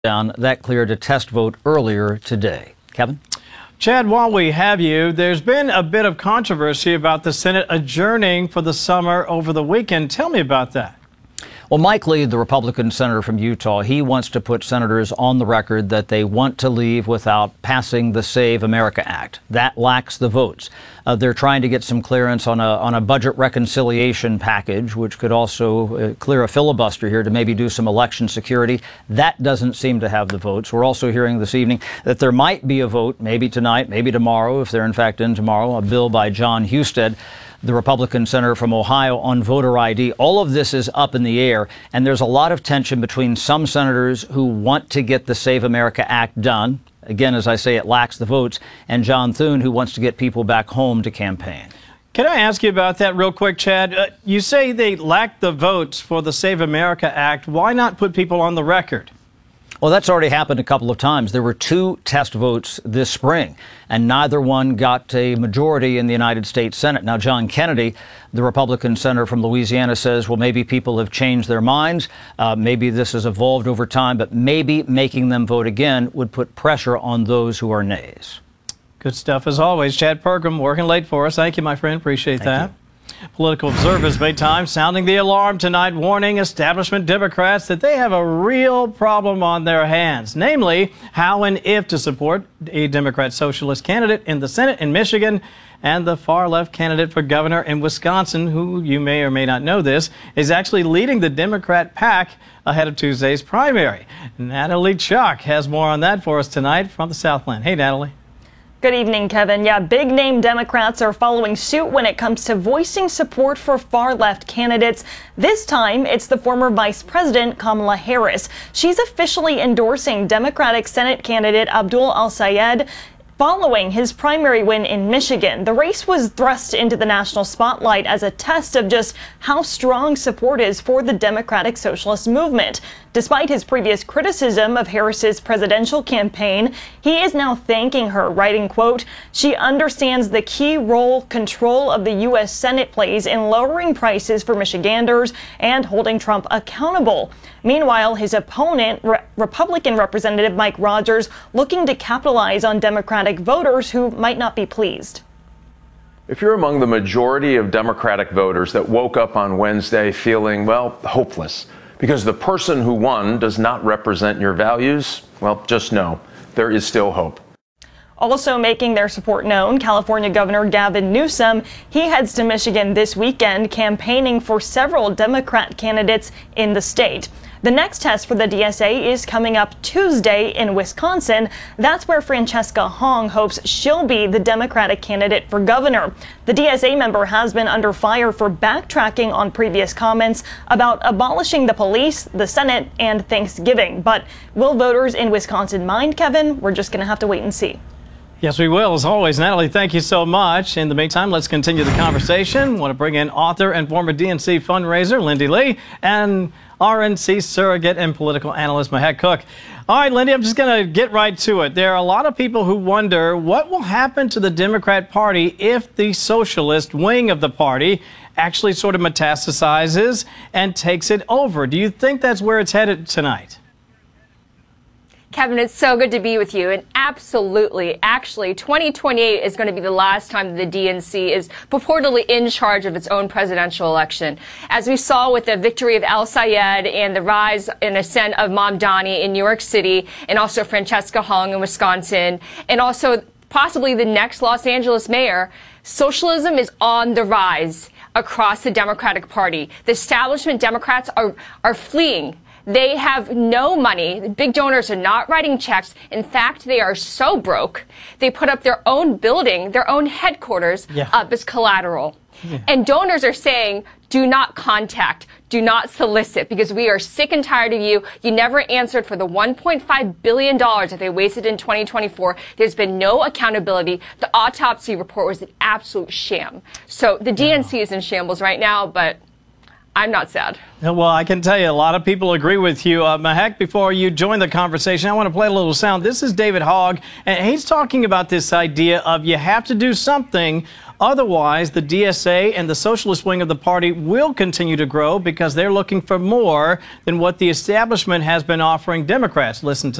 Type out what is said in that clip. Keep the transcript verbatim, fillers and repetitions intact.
down that cleared a test vote earlier today. Kevin? Chad, while we have you, there's been a bit of controversy about the Senate adjourning for the summer over the weekend. Tell me about that. Well, Mike Lee, the Republican senator from Utah, he wants to put senators on the record that they want to leave without passing the Save America Act. That lacks the votes. Uh, they're trying to get some clearance on a on a budget reconciliation package, which could also uh, clear a filibuster here to maybe do some election security. That doesn't seem to have the votes. We're also hearing this evening that there might be a vote, maybe tonight, maybe tomorrow, if they're in fact in tomorrow, a bill by Jon Husted, the Republican senator from Ohio, on voter I D. All of this is up in the air, and there's a lot of tension between some senators who want to get the Save America Act done. Again, as I say, it lacks the votes, and John Thune, who wants to get people back home to campaign. Can I ask you about that real quick, Chad? Uh, you say they lack the votes for the Save America Act. Why not put people on the record? Well, that's already happened a couple of times. There were two test votes this spring, and neither one got a majority in the United States Senate. Now, John Kennedy, the Republican senator from Louisiana, says, well, maybe people have changed their minds. Uh, maybe this has evolved over time, but maybe making them vote again would put pressure on those who are nays. Good stuff as always. Chad Pergram working late for us. Thank you, my friend. Appreciate Thank that. you. Political observers made time sounding the alarm tonight, warning establishment Democrats that they have a real problem on their hands, namely how and if to support a Democrat socialist candidate in the Senate in Michigan and the far-left candidate for governor in Wisconsin, who, you may or may not know this, is actually leading the Democrat pack ahead of Tuesday's primary. Natalie Chuck has more on that for us tonight from the Southland. Hey, Natalie. Good evening, Kevin. Yeah, big-name Democrats are following suit when it comes to voicing support for far-left candidates. This time, it's the former Vice President, Kamala Harris. She's officially endorsing Democratic Senate candidate Abdul El-Sayed following his primary win in Michigan. The race was thrust into the national spotlight as a test of just how strong support is for the Democratic Socialist movement. Despite his previous criticism of Harris's presidential campaign, he is now thanking her, writing, quote, "She understands the key role control of the U S Senate plays in lowering prices for Michiganders and holding Trump accountable." Meanwhile, his opponent, Re- Republican Representative Mike Rogers, looking to capitalize on Democratic voters who might not be pleased. If you're among the majority of Democratic voters that woke up on Wednesday feeling, well, hopeless, because the person who won does not represent your values, well, just know there is still hope. Also making their support known, California Governor Gavin Newsom. He heads to Michigan this weekend, campaigning for several Democrat candidates in the state. The next test for the D S A is coming up Tuesday in Wisconsin. That's where Francesca Hong hopes she'll be the Democratic candidate for governor. The D S A member has been under fire for backtracking on previous comments about abolishing the police, the Senate, and Thanksgiving. But will voters in Wisconsin mind, Kevin? We're just going to have to wait and see. Yes, we will, as always. Natalie, thank you so much. In the meantime, let's continue the conversation. Want to bring in author and former D N C fundraiser, Lindy Lee, and R N C surrogate and political analyst, Mahek Cook. All right, Lindy, I'm just going to get right to it. There are a lot of people who wonder what will happen to the Democrat Party if the socialist wing of the party actually sort of metastasizes and takes it over. Do you think that's where it's headed tonight? Kevin, it's so good to be with you. And absolutely, actually, twenty twenty-eight is going to be the last time that the D N C is purportedly in charge of its own presidential election. As we saw with the victory of El-Sayed and the rise and ascent of Mamdani in New York City, and also Francesca Hong in Wisconsin, and also possibly the next Los Angeles mayor, socialism is on the rise across the Democratic Party. The establishment Democrats are, are fleeing. They have no money. The big donors are not writing checks. In fact, they are so broke, they put up their own building, their own headquarters yeah. up as collateral. Yeah. And donors are saying, do not contact, do not solicit, because we are sick and tired of you. You never answered for the one point five billion dollars that they wasted in twenty twenty-four. There's been no accountability. The autopsy report was an absolute sham. So the D N C yeah. is in shambles right now, but I'm not sad. Well, I can tell you a lot of people agree with you. Uh, Mahek, before you join the conversation, I want to play a little sound. This is David Hogg, and he's talking about this idea of you have to do something. Otherwise, the D S A and the socialist wing of the party will continue to grow because they're looking for more than what the establishment has been offering Democrats. Listen to